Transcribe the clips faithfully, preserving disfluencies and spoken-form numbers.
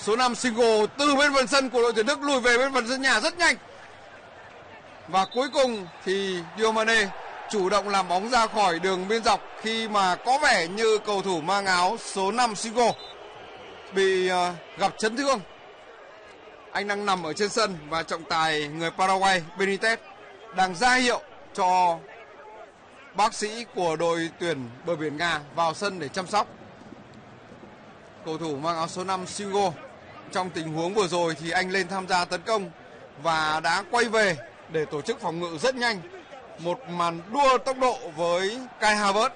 số năm Singo từ bên phần sân của đội tuyển Đức lùi về bên phần sân nhà rất nhanh. Và cuối cùng thì Diomande chủ động làm bóng ra khỏi đường biên dọc khi mà có vẻ như cầu thủ mang áo số năm Singo bị uh, gặp chấn thương. Anh đang nằm ở trên sân và trọng tài người Paraguay Benitez đang ra hiệu cho bác sĩ của đội tuyển bờ biển Nga vào sân để chăm sóc. Cầu thủ mang áo số năm Singo trong tình huống vừa rồi thì anh lên tham gia tấn công và đã quay về để tổ chức phòng ngự rất nhanh. Một màn đua tốc độ với Kai Havertz.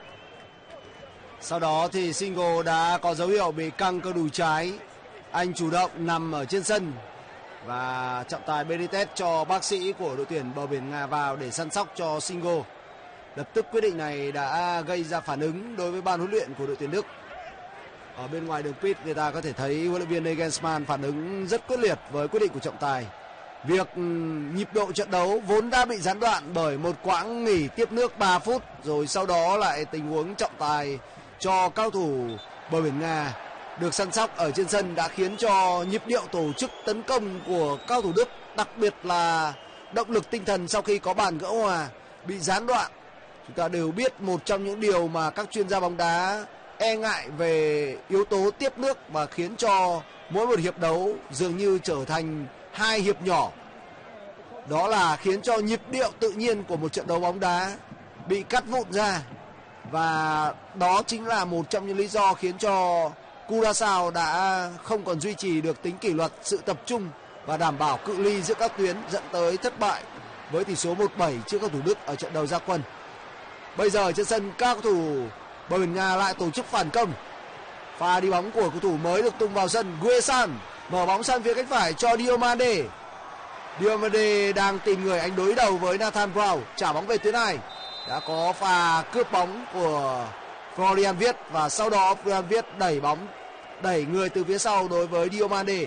Sau đó thì Singo đã có dấu hiệu bị căng cơ đùi trái. Anh chủ động nằm ở trên sân và trọng tài Benitez cho bác sĩ của đội tuyển bờ biển Nga vào để săn sóc cho Singo. Lập tức quyết định này đã gây ra phản ứng đối với ban huấn luyện của đội tuyển Đức. Ở bên ngoài đường pit người ta có thể thấy huấn luyện viên Nagelsmann phản ứng rất quyết liệt với quyết định của trọng tài. Việc nhịp độ trận đấu vốn đã bị gián đoạn bởi một quãng nghỉ tiếp nước ba phút, rồi sau đó lại tình huống trọng tài cho cao thủ bờ biển Nga được săn sóc ở trên sân đã khiến cho nhịp điệu tổ chức tấn công của cao thủ Đức, đặc biệt là động lực tinh thần sau khi có bàn gỡ hòa, bị gián đoạn. Chúng ta đều biết một trong những điều mà các chuyên gia bóng đá e ngại về yếu tố tiếp nước và khiến cho mỗi một hiệp đấu dường như trở thành hai hiệp nhỏ, đó là khiến cho nhịp điệu tự nhiên của một trận đấu bóng đá bị cắt vụn ra. Và đó chính là một trong những lý do khiến cho Curaçao đã không còn duy trì được tính kỷ luật, sự tập trung và đảm bảo cự ly giữa các tuyến, dẫn tới thất bại với tỷ số một bảy trước các thủ Đức ở trận đầu ra quân. Bây giờ trên sân các cầu thủ bờ biển Nga lại tổ chức phản công. Pha đi bóng của cầu thủ mới được tung vào sân, Guesan mở bóng sang phía cánh phải cho Diomande. Diomande đang tìm người anh đối đầu với Nathan Brown, trả bóng về tuyến hai. Đã có pha cướp bóng của Florian Wirtz và sau đó Florian Wirtz đẩy bóng, đẩy người từ phía sau đối với Diomande.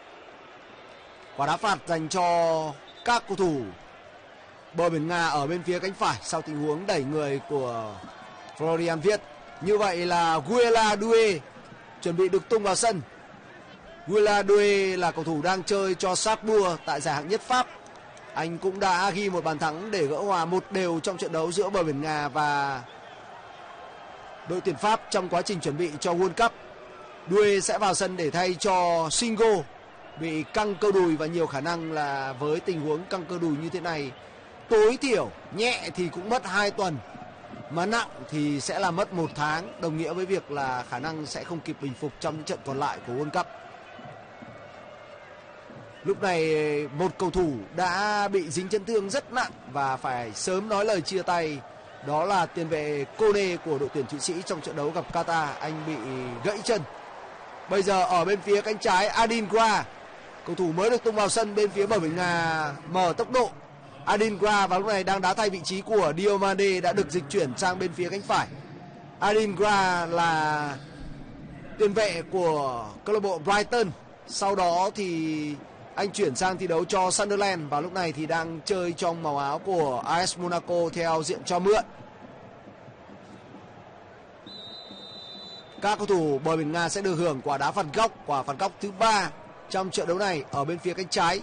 Quả đá phạt dành cho các cầu thủ bờ biển Nga ở bên phía cánh phải sau tình huống đẩy người của Florian Wirtz. Như vậy là Guela Doué chuẩn bị được tung vào sân. Guela Doué là cầu thủ đang chơi cho Strasbourg tại giải hạng nhất Pháp. Anh cũng đã ghi một bàn thắng để gỡ hòa một đều trong trận đấu giữa bờ biển Nga và đội tuyển Pháp trong quá trình chuẩn bị cho World Cup. Doué sẽ vào sân để thay cho Singo bị căng cơ đùi, và nhiều khả năng là với tình huống căng cơ đùi như thế này, tối thiểu nhẹ thì cũng mất hai tuần, mà nặng thì sẽ là mất một tháng, đồng nghĩa với việc là khả năng sẽ không kịp bình phục trong những trận còn lại của World Cup. Lúc này một cầu thủ đã bị dính chấn thương rất nặng và phải sớm nói lời chia tay, đó là tiền vệ Kone của đội tuyển Thụy Sĩ trong trận đấu gặp Qatar. Anh bị gãy chân. Bây giờ ở bên phía cánh trái Adingra, cầu thủ mới được tung vào sân bên phía bờ biển Nga, mở tốc độ. Adingra vào lúc này đang đá thay vị trí của Diomande, đã được dịch chuyển sang bên phía cánh phải. Adingra là tiền vệ của câu lạc bộ Brighton, sau đó thì anh chuyển sang thi đấu cho Sunderland và lúc này thì đang chơi trong màu áo của a ét Monaco theo diện cho mượn. Các cầu thủ bờ biển Nga sẽ được hưởng quả đá phạt góc, quả phạt góc thứ ba trong trận đấu này ở bên phía cánh trái.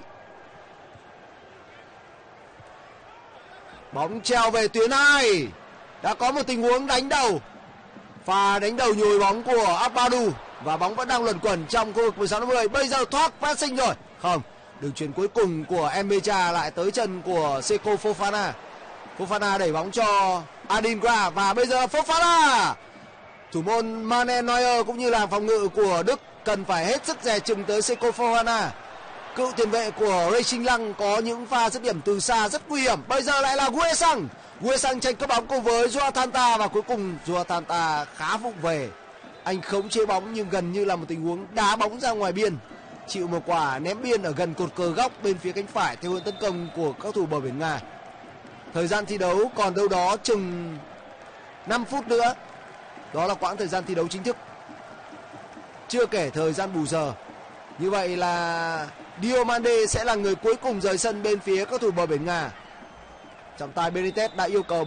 Bóng treo về tuyến hai. Đã có một tình huống đánh đầu. Pha đánh đầu nhồi bóng của Abadu và bóng vẫn đang luẩn quẩn trong khu vực mười sáu mươi. Bây giờ thoát pressing rồi. Không, đường chuyền cuối cùng của Embeja lại tới chân của Seko Fofana. Fofana đẩy bóng cho Adingra và bây giờ Fofana. Thủ môn Manuel Neuer cũng như là phòng ngự của Đức cần phải hết sức dè chừng tới Seko Fofana. Cựu tiền vệ của Racing Lăng có những pha dứt điểm từ xa rất nguy hiểm. Bây giờ lại là Guesang. Guesang tranh cướp bóng cùng với Joatanta và cuối cùng Joatanta khá vụng về. Anh khống chế bóng nhưng gần như là một tình huống đá bóng ra ngoài biên, chịu một quả ném biên ở gần cột cờ góc bên phía cánh phải theo hướng tấn công của các thủ bờ biển Nga. Thời gian thi đấu còn đâu đó chừng năm phút nữa. Đó là quãng thời gian thi đấu chính thức, chưa kể thời gian bù giờ. Như vậy là Diomande sẽ là người cuối cùng rời sân bên phía các thủ bờ biển Nga. Trọng tài Benitez đã yêu cầu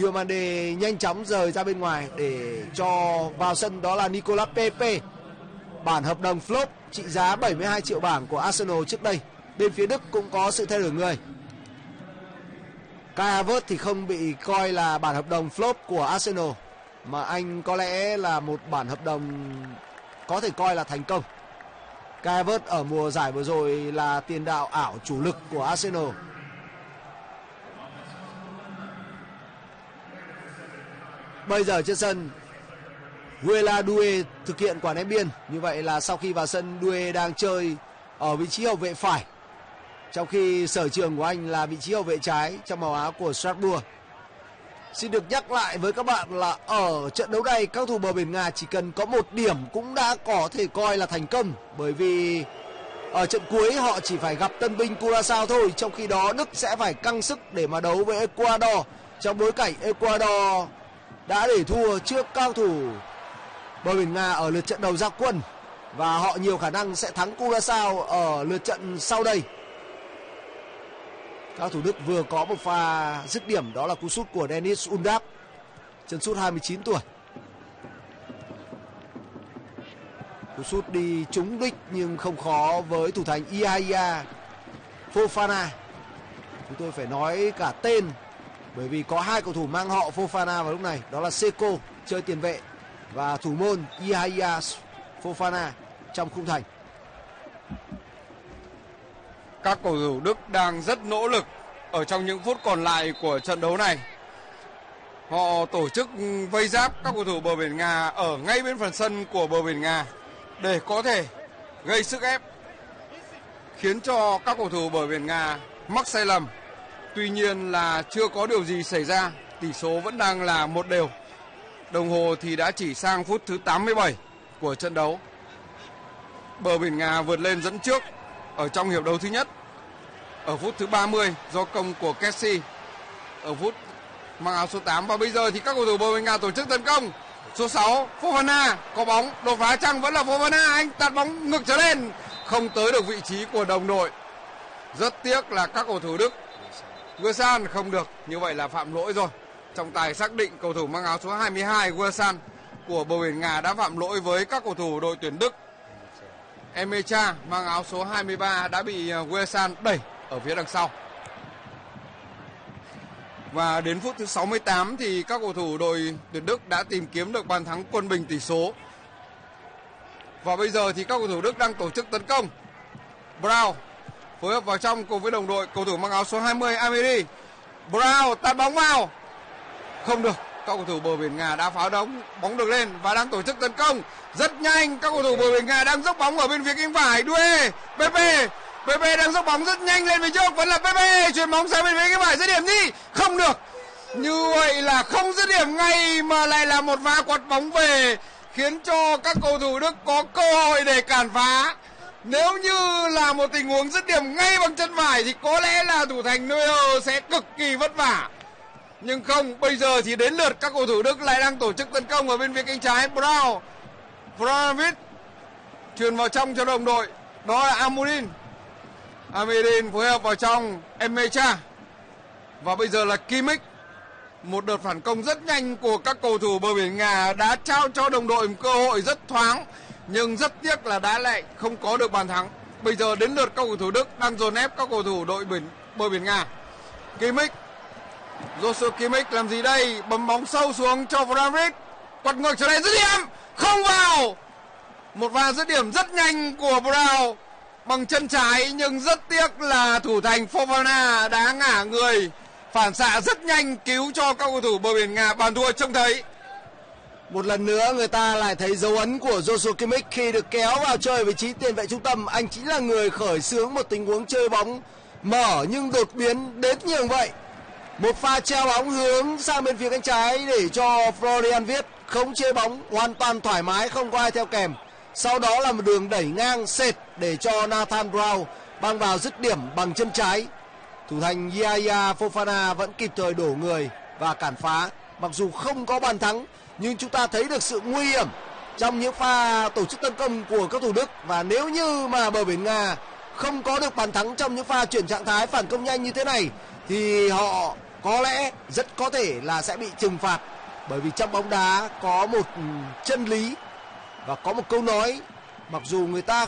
Diomande nhanh chóng rời ra bên ngoài để cho vào sân, đó là Nicolas Pepe. bản hợp đồng flop trị giá bảy mươi hai triệu bảng của Arsenal trước đây. Bên phía Đức cũng có sự thay đổi người. Kai Havertz thì không bị coi là bản hợp đồng flop của Arsenal, mà anh có lẽ là một bản hợp đồng có thể coi là thành công. Kai Havertz ở mùa giải vừa rồi là tiền đạo ảo chủ lực của Arsenal. Bây giờ trên sân, Guela Doué thực hiện quả ném biên. Như vậy là sau khi vào sân, Doué đang chơi ở vị trí hậu vệ phải, trong khi sở trường của anh là vị trí hậu vệ trái trong màu áo của Strasbourg. Xin được nhắc lại với các bạn là ở trận đấu này, các cầu thủ bờ biển Nga chỉ cần có một điểm cũng đã có thể coi là thành công, bởi vì ở trận cuối họ chỉ phải gặp tân binh Curaçao thôi. Trong khi đó Đức sẽ phải căng sức để mà đấu với Ecuador, trong bối cảnh Ecuador đã để thua trước các cầu thủ bờ biển Nga ở lượt trận đầu ra quân, và họ nhiều khả năng sẽ thắng Curaçao ở lượt trận sau đây. Các thủ Đức vừa có một pha dứt điểm, đó là cú sút của Dennis Undav, chân sút hai mươi chín tuổi. Cú sút đi trúng đích nhưng không khó với thủ thành Yahya Fofana. Chúng tôi phải nói cả tên, bởi vì có hai cầu thủ mang họ Fofana vào lúc này, đó là Seco chơi tiền vệ và thủ môn Yahya Fofana trong khung thành. Các cầu thủ Đức đang rất nỗ lực ở trong những phút còn lại của trận đấu này. Họ tổ chức vây giáp các cầu thủ bờ biển Nga ở ngay bên phần sân của bờ biển Nga để có thể gây sức ép, khiến cho các cầu thủ bờ biển Nga mắc sai lầm. Tuy nhiên là chưa có điều gì xảy ra, tỷ số vẫn đang là một đều. Đồng hồ thì đã chỉ sang phút thứ tám mươi bảy của trận đấu. Bờ biển Nga vượt lên dẫn trước ở trong hiệp đấu thứ nhất ở phút thứ ba mươi do công của Kessie ở phút mang áo số tám. Và bây giờ thì các cầu thủ bờ biển Nga tổ chức tấn công. Số sáu Fofana có bóng, đột phá chăng vẫn là Fofana, anh tạt bóng ngược trở lên, không tới được vị trí của đồng đội. Rất tiếc là các cầu thủ Đức, Guersan không được, như vậy là phạm lỗi rồi. Trọng tài xác định cầu thủ mang áo số hai mươi hai Guersan của bờ biển Nga đã phạm lỗi với các cầu thủ đội tuyển Đức. Emecha mang áo số hai mươi ba đã bị Guersan đẩy ở phía đằng sau. Và đến phút thứ sáu mươi tám thì các cầu thủ đội tuyển Đức đã tìm kiếm được bàn thắng quân bình tỷ số. Và bây giờ thì các cầu thủ Đức đang tổ chức tấn công. Brown phối hợp vào trong cùng với đồng đội cầu thủ mang áo số hai mươi Amiri. Brown tạt bóng vào, không được. Các cầu thủ bờ biển Nga đã phá đống bóng được lên và đang tổ chức tấn công rất nhanh. Các cầu thủ bờ biển Nga đang dốc bóng ở bên phía cánh phải. Doué, Pepe, Pepe đang dốc bóng rất nhanh lên phía trước, vẫn là Pepe chuyền bóng sang bên phía cánh phải, dứt điểm đi, không được. Như vậy là không dứt điểm ngay mà lại là một pha quật bóng về, khiến cho các cầu thủ Đức có cơ hội để cản phá. Nếu như là một tình huống dứt điểm ngay bằng chân phải thì có lẽ là thủ thành Neuer sẽ cực kỳ vất vả. Nhưng không, bây giờ thì đến lượt các cầu thủ Đức lại đang tổ chức tấn công ở bên phía cánh trái. Brown, Brozovic chuyền vào trong cho đồng đội, đó là Amurin. Amurin phối hợp vào trong Emecha. Và bây giờ là Kimmich. Một đợt phản công rất nhanh của các cầu thủ bờ biển Nga đã trao cho đồng đội một cơ hội rất thoáng, nhưng rất tiếc là đã lại không có được bàn thắng. Bây giờ đến lượt các cầu thủ Đức đang dồn ép các cầu thủ đội biển bờ biển Nga. Kimmich, Joshua Kimmich làm gì đây? Bấm bóng sâu xuống cho Vlahovic, quật ngược trở lại, dứt điểm không vào. Một pha dứt điểm rất nhanh của Brown bằng chân trái, nhưng rất tiếc là thủ thành Fofana đã ngả người, phản xạ rất nhanh cứu cho các cầu thủ bờ biển Nga bàn thua trông thấy. Một lần nữa người ta lại thấy dấu ấn của Joshua Kimmich khi được kéo vào chơi vị trí tiền vệ trung tâm. Anh chính là người khởi xướng một tình huống chơi bóng mở nhưng đột biến đến như vậy. Một pha treo bóng hướng sang bên phía cánh trái để cho Florian Wirtz khống chế bóng hoàn toàn thoải mái, không có ai theo kèm. Sau đó là một đường đẩy ngang sệt để cho Nathan Brown băng vào dứt điểm bằng chân trái. Thủ thành Yahya Fofana vẫn kịp thời đổ người và cản phá. Mặc dù không có bàn thắng nhưng chúng ta thấy được sự nguy hiểm trong những pha tổ chức tấn công của các thủ Đức. Và nếu như mà bờ biển Nga không có được bàn thắng trong những pha chuyển trạng thái phản công nhanh như thế này thì họ có lẽ rất có thể là sẽ bị trừng phạt. Bởi vì trong bóng đá có một chân lý và có một câu nói Mặc dù người ta